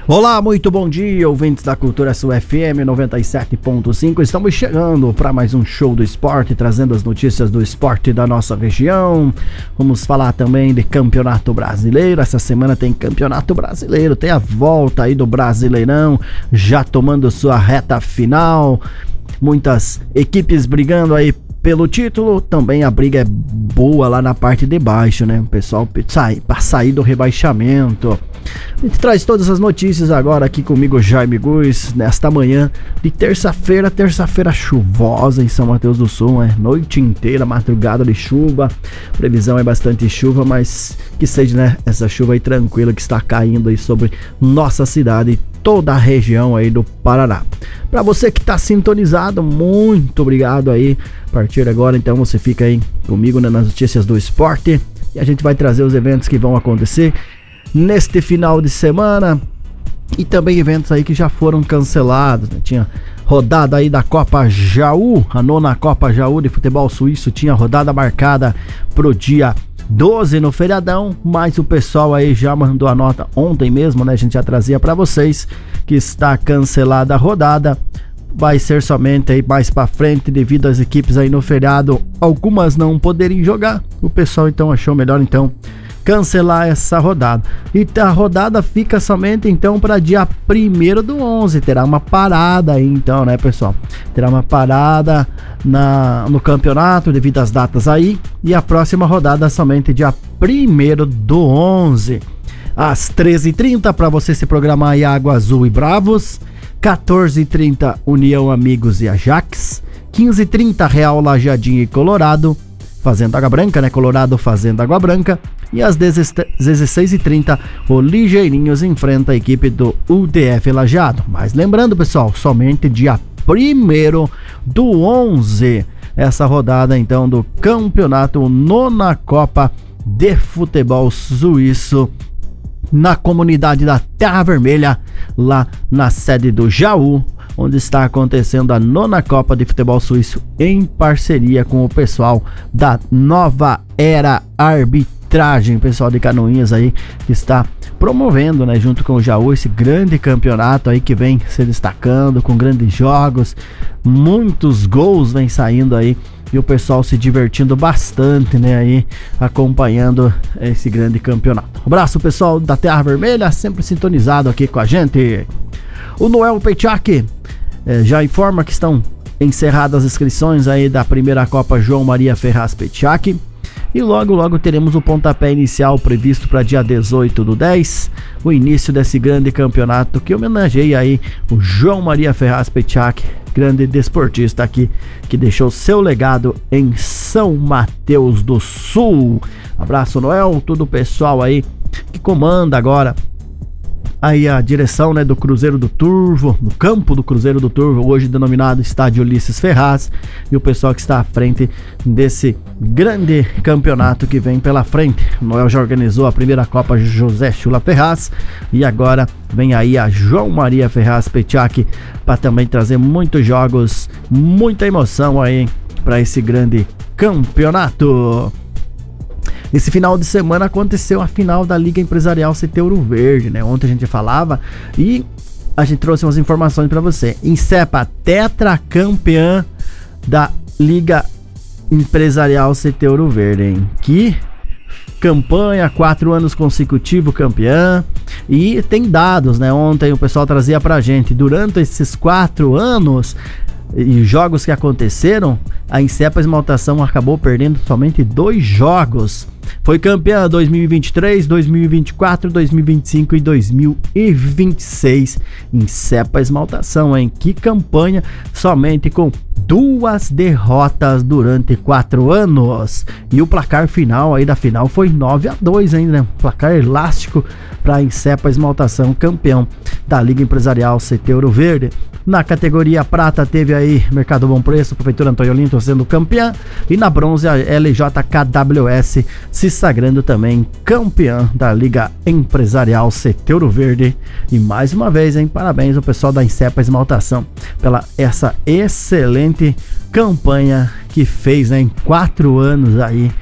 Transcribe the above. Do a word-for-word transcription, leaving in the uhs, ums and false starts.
Olá, muito bom dia, ouvintes da Cultura S U F M noventa e sete ponto cinco. Estamos chegando para mais um show do esporte, trazendo as notícias do esporte da nossa região. Vamos falar também de Campeonato Brasileiro. Essa semana tem Campeonato Brasileiro, tem a volta aí do Brasileirão, já tomando sua reta final. Muitas equipes brigando aí pelo título, também a briga é boa lá na parte de baixo, né? O pessoal sai, para sair do rebaixamento. A gente traz todas as notícias agora aqui comigo, Jaime Guiz, nesta manhã de terça-feira, terça-feira chuvosa em São Mateus do Sul, né? Noite inteira, madrugada de chuva, previsão é bastante chuva, mas que seja, né, essa chuva aí tranquila que está caindo aí sobre nossa cidade e toda a região aí do Paraná. Para você que está sintonizado, muito obrigado aí. A partir de agora, então, você fica aí comigo, né, nas notícias do esporte e a gente vai trazer os eventos que vão acontecer neste final de semana e também eventos aí que já foram cancelados, né? Tinha rodada aí da Copa Jaú, a nona Copa Jaú de futebol suíço, tinha rodada marcada pro dia doze no feriadão, mas o pessoal aí já mandou a nota ontem mesmo, né? A gente já trazia para vocês que está cancelada a rodada. Vai ser somente aí mais para frente devido às equipes aí no feriado, algumas não poderem jogar. O pessoal então achou melhor então cancelar essa rodada. E a rodada fica somente então para dia primeiro do onze. Terá uma parada aí então, né, pessoal? Terá uma parada na, no campeonato devido às datas aí. E a próxima rodada somente dia primeiro do onze. Às treze e trinta para você se programar aí Água Azul e Bravos. quatorze e trinta União Amigos e Ajax. quinze e trinta Real Lajeadinho e Colorado. Fazendo Água Branca, né? Colorado fazendo Água Branca. E às dezesseis e trinta, o Ligeirinhos enfrenta a equipe do U D F Lajeado. Mas lembrando, pessoal, somente dia primeiro do onze, essa rodada então do campeonato nona Copa de Futebol Suíço na comunidade da Terra Vermelha, lá na sede do Jaú, onde está acontecendo a nona Copa de Futebol Suíço em parceria com o pessoal da Nova Era Arbitragem, pessoal de Canoinhas aí que está promovendo, né, junto com o Jaú, esse grande campeonato aí que vem se destacando com grandes jogos, muitos gols vem saindo aí e o pessoal se divertindo bastante, né, aí acompanhando esse grande campeonato. Um abraço, pessoal da Terra Vermelha, sempre sintonizado aqui com a gente. O Noel Peitschak eh, já informa que estão encerradas as inscrições aí da primeira Copa João Maria Ferraz Peitschak. E logo, logo teremos o pontapé inicial previsto para dia dezoito do dez, o início desse grande campeonato que homenageia aí o João Maria Ferraz Peitschak, grande desportista aqui que deixou seu legado em São Mateus do Sul. Abraço, Noel, todo o pessoal aí que comanda agora aí a direção, né, do Cruzeiro do Turvo, no campo do Cruzeiro do Turvo, hoje denominado Estádio Ulisses Ferraz, e o pessoal que está à frente desse grande campeonato que vem pela frente. O Noel já organizou a primeira Copa José Chula Ferraz e agora vem aí a João Maria Ferraz Peitschak para também trazer muitos jogos, muita emoção aí para esse grande campeonato. Esse final de semana aconteceu a final da Liga Empresarial C T Ouro Verde, né? Ontem a gente falava e a gente trouxe umas informações para você. Insepa tetracampeã da Liga Empresarial C T Ouro Verde, hein? Que campanha, quatro anos consecutivo campeã. E tem dados, né? Ontem o pessoal trazia pra gente, durante esses quatro anos e jogos que aconteceram, a Insepa Esmaltação acabou perdendo somente dois jogos. Foi campeã dois mil e vinte e três, dois mil e vinte e quatro, dois mil e vinte e cinco e dois mil e vinte e seis. Insepa Esmaltação, hein? Que campanha, somente com duas derrotas durante quatro anos. E o placar final aí da final foi nove a dois ainda, né? Placar elástico para a Insepa Esmaltação, campeão da Liga Empresarial C T Ouro Verde. Na categoria prata teve aí Mercado Bom Preço, Prefeitura Antônio Olinto sendo campeã, e na bronze a L J K W S se sagrando também campeã da Liga Empresarial C T Ouro Verde. E mais uma vez, hein, parabéns ao pessoal da Insepa Esmaltação pela essa excelente campanha que fez, né, em quatro anos aí